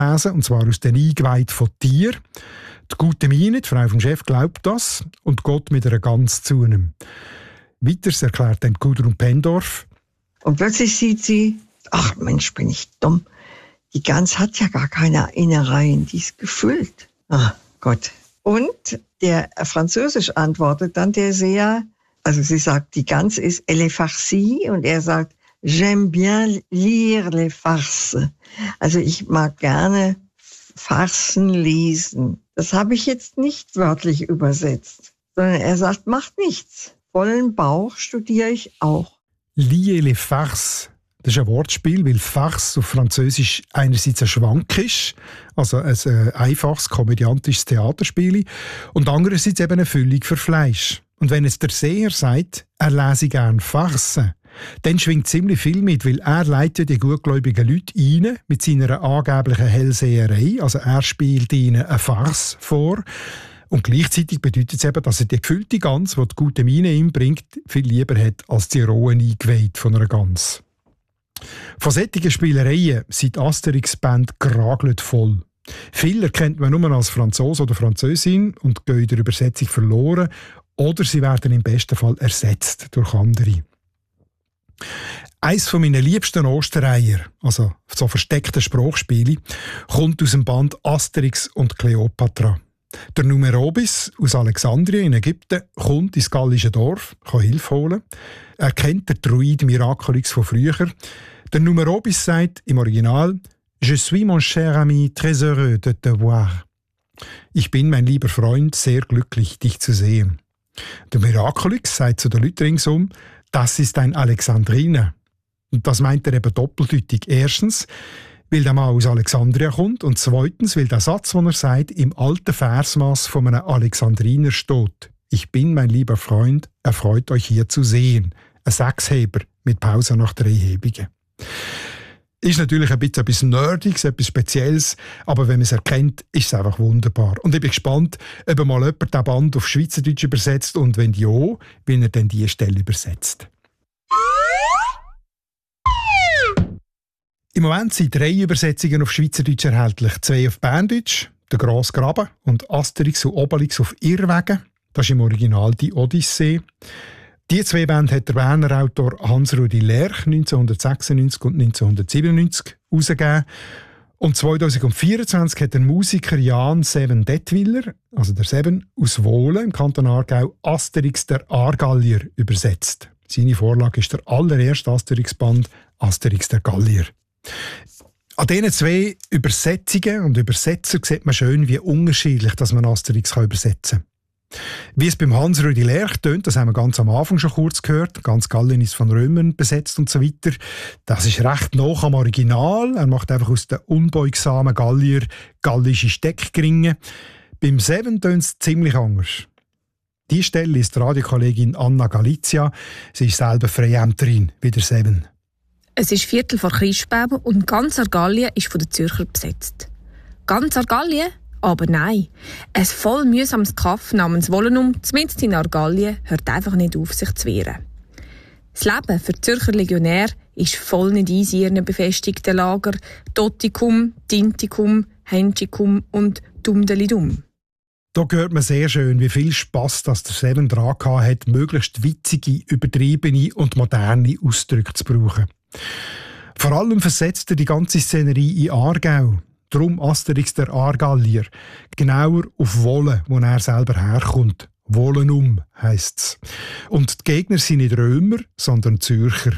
lesen, und zwar aus den Eingeweiden von Tieren. Die gute Mine, die Frau vom Chef, glaubt das und geht mit einer Gans zu ihm. Weiters erklärt dann Gudrun Pendorf. Und plötzlich sieht sie, ach Mensch, bin ich dumm. Die Gans hat ja gar keine Innereien, die ist gefüllt. Ah, Gott. Und der Französisch antwortet dann der Seher, also sie sagt, die Gans ist elle est farcie und er sagt, j'aime bien lire les farces. Also ich mag gerne Farcen lesen. Das habe ich jetzt nicht wörtlich übersetzt, sondern er sagt, macht nichts. Vollen Bauch studiere ich auch. Lire les farces. Das ist ein Wortspiel, weil Farce auf Französisch einerseits ein Schwank ist, also ein einfaches komödiantisches Theaterspiel, und andererseits eben eine Füllung für Fleisch. Und wenn jetzt der Seher sagt, er lese gerne Farce, dann schwingt ziemlich viel mit, weil er leitet die gutgläubigen Leute ein mit seiner angeblichen Hellseherei. Also er spielt ihnen eine Farce vor. Und gleichzeitig bedeutet es eben, dass er die gefüllte Gans, die die gute Mine ihm bringt, viel lieber hat als die rohen Eingeweide von einer Gans. Von solchen Spielereien sind die Asterix-Band geragelt voll. Viele erkennt man nur als Franzose oder Französin und gehen in der Übersetzung verloren, oder sie werden im besten Fall ersetzt durch andere. Eines von meinen liebsten Ostereier, also so versteckte Sprachspiele, kommt aus dem Band Asterix und Kleopatra. Der Numerobis aus Alexandrien in Ägypten kommt ins gallische Dorf, kann Hilfe holen. Er kennt den Druid Miraculix von früher. Der Numerobis sagt im Original «Je suis mon cher ami très heureux de te voir». Ich bin, mein lieber Freund, sehr glücklich, dich zu sehen. Der Miraculix sagt zu den Leuten ringsum «Das ist ein Alexandriner». Und das meint er eben doppeldeutig. Erstens, weil der Mann aus Alexandria kommt, und zweitens, weil der Satz, den er sagt, im alten Versmaß von einem Alexandriner steht. Ich bin, mein lieber Freund, erfreut euch hier zu sehen. Ein Sechsheber mit Pause nach 3 Hebungen. Ist natürlich ein bisschen etwas Nerdiges, etwas Spezielles, aber wenn man es erkennt, ist es einfach wunderbar. Und ich bin gespannt, ob mal jemand den Band auf Schweizerdeutsch übersetzt und wenn ja, wie er denn diese Stelle übersetzt. Im Moment sind 3 Übersetzungen auf Schweizerdeutsch erhältlich. 2 auf Berndeutsch, «Der grosse Graben» und «Asterix und Obelix auf Irrwegen». Das ist im Original die Odyssee. Die 2 Bände hat der Berner Autor Hans-Rudi Lerch 1996 und 1997 herausgegeben. Und 2024 hat der Musiker Jan Seven Detwiller, also der Seven, aus Wohlen im Kanton Aargau, Asterix der Aargallier übersetzt. Seine Vorlage ist der allererste Asterix-Band Asterix der Gallier. An diesen 2 Übersetzungen und Übersetzer sieht man schön, wie unterschiedlich dass man Asterix übersetzen kann. Wie es beim Hans-Rudi Lerch tönt, das haben wir ganz am Anfang schon kurz gehört, ganz Gallien ist von Römern besetzt und so weiter. Das ist recht nah am Original. Er macht einfach aus den unbeugsamen Gallier gallische Steckgringe. Beim Seven tönt es ziemlich anders. Die Stelle ist die Radiokollegin Anna Galizia. Sie ist selber Freiämterin wie der Seven. Es ist 15:15 und ganz Argallien ist von den Zürcher besetzt. Ganz Argallien? Aber nein. Ein voll mühsames Kaff namens Wohlenum, zumindest in Argallien, hört einfach nicht auf, sich zu wehren. Das Leben für die Zürcher Legionär ist voll nicht easy in ihren befestigten Lager Totikum, Tintikum, Henschicum und Dumdelidum. Da hört man sehr schön, wie viel Spass das der Seven dran hat, möglichst witzige, übertriebene und moderne Ausdrücke zu brauchen. Vor allem versetzt er die ganze Szenerie in Aargau. Darum Asterix der Aargallier. Genauer auf Wohlen, wo er selber herkommt. Wohlenum heisst's. Und die Gegner sind nicht Römer, sondern Zürcher.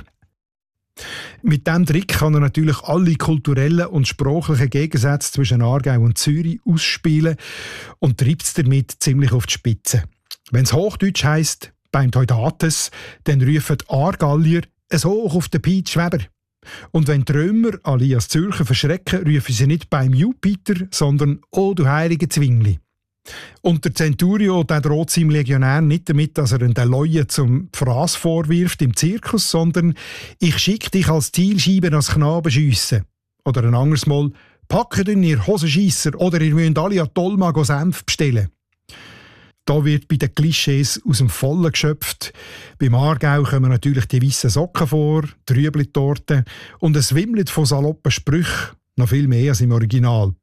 Mit diesem Trick kann er natürlich alle kulturellen und sprachlichen Gegensätze zwischen Aargau und Zürich ausspielen und treibt es damit ziemlich auf die Spitze. Wenn es Hochdeutsch heisst, beim Teudates, dann rufen die Aargallier es hoch auf den Piet Schweber. Und wenn die Römer alias Zürcher verschrecken, rufen sie nicht beim Jupiter, sondern «Oh, du heilige Zwingli». Und der Centurio der droht seinem Legionär nicht damit, dass er den Leuen zum Fraß vorwirft im Zirkus, sondern «Ich schicke dich als Zielscheibe als Knaben schiessen». Oder ein anderes Mal «Packt in ihr Hosenscheisser» oder «Ihr müsst alle an Tolma Senf bestellen». Da wird bei den Klischees aus dem Vollen geschöpft. Beim Aargau kommen natürlich die weißen Socken vor, die Rüebli-Torte und es wimmelt von saloppen Sprüchen. Noch viel mehr als im Original.